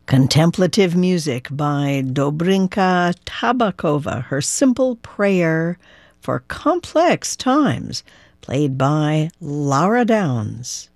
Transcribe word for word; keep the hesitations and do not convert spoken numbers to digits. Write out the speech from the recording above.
Contemplative music by Dobrinka Tabakova, her simple prayer for complex times, played by Lara Downs.